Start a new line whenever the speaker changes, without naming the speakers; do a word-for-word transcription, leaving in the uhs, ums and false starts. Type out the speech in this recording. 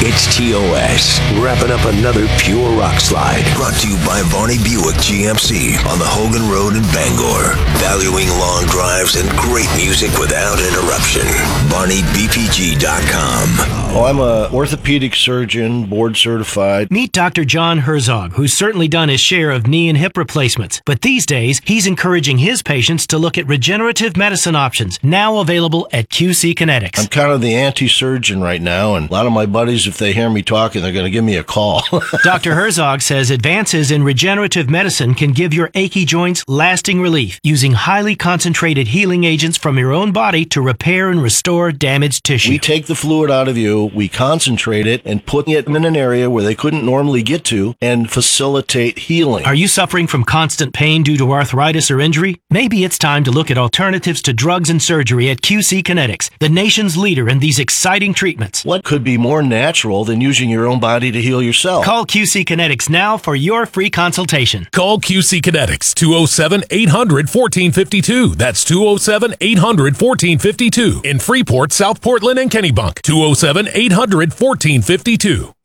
It's T O S, wrapping up another pure rock slide.
Brought to you by Varney Buick G M C on the Hogan Road in Bangor. Valuing long drives and great music without interruption. Varney B P G dot com.
Oh, I'm a orthopedic surgeon, board certified.
Meet Doctor John Herzog, who's certainly done his share of knee and hip replacements. But these days, he's encouraging his patients to look at regenerative medicine options, now available at Q C Kinetics.
I'm kind of the anti-surgeon right now, and a lot of my buddies, if they hear me talking, they're going to give me a call.
Doctor Herzog says advances in regenerative medicine can give your achy joints lasting relief, using highly concentrated healing agents from your own body to repair and restore damaged tissue.
We take the fluid out of you, we concentrate it, and put it in an area where they couldn't normally get to, and facilitate healing.
Are you suffering from constant pain due to arthritis or injury? Maybe it's time to look at alternatives to drugs and surgery at Q C Kinetics, the nation's leader in these exciting treatments.
What could be more natural than using your own body to heal yourself?
Call Q C Kinetics now for your free consultation.
Call Q C Kinetics, two oh seven, eight hundred, fourteen fifty-two. That's two oh seven, eight hundred, fourteen fifty-two. In Freeport, South Portland, and Kennebunk, two oh seven, eight hundred, fourteen fifty-two.